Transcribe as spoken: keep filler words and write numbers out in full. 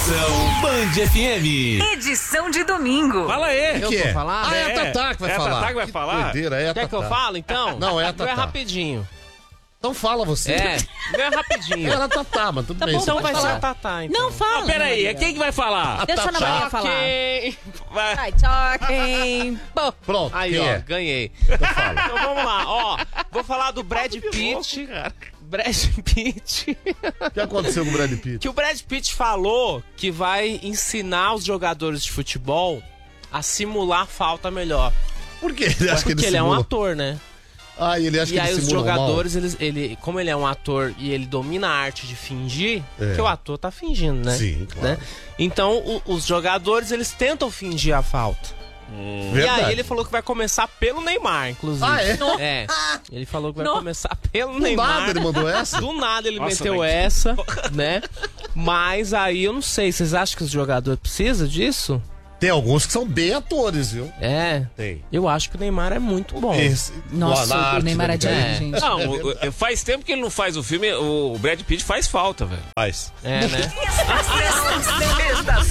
Conexão Band F M. Edição de domingo. Fala aí. Eu que vou é? falar? Ah, é a Tatá que vai É a falar. Tatá que vai falar? Doideira, é a Quer Tatá. que eu fale, então? Não, é a Meu é Tatá. rapidinho. Então fala você. É, meu é rapidinho. Era a Tatá, mas tudo Tá bem. bom, você Então pode vai ser falar. a Tatá, então. Não fala. Ah, peraí, Ana quem que vai falar? Maria. Deixa a Ana Tatá. Maria falar. Ok. Vai. Vai, talking. Pô. Pronto, Aí, quem ó, é? ganhei. Então fala. Então vamos lá, ó. Vou falar do Brad Pitt. Brad Pitt. O que aconteceu com o Brad Pitt? Que o Brad Pitt falou que vai ensinar os jogadores de futebol a simular falta melhor. Por quê? Ele acha que Porque ele ele é um simula... ator, né? Ah, e ele acha E que aí ele os simula jogadores, eles, ele, como ele é um ator e ele domina a arte de fingir, É. que o ator tá fingindo, né? Sim, claro. Né? Então o- os jogadores, eles tentam fingir a falta. mal. E Verdade. aí ele falou que vai começar pelo Neymar, inclusive. Ah, é? É. Ele falou que vai Não. começar pelo Do Neymar. nada ele mandou essa? Do nada ele Nossa, meteu mas que essa, né? Mas aí eu não sei, vocês acham que os jogadores precisam disso? Tem alguns que são bem atores, viu? É. Tem. Eu acho que o Neymar é muito bom. Esse, Nossa, boa o arte, Neymar né, é demais, É. gente. Não, o- o- faz tempo que ele não faz o filme, o Brad Pitt faz falta, velho. Faz. É, né? Estação